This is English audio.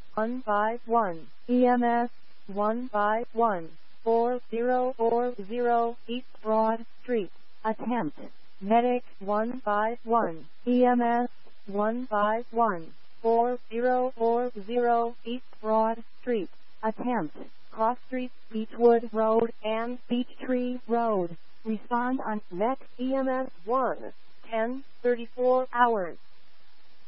151, EMS 151, 4040 East Broad Street. Attempt. Medic 151, EMS 151, 4040 East Broad Street. Attempt. Cross Street, Beechwood Road, and Beechtree Road. Respond on Met EMS 1, 10:34 hours.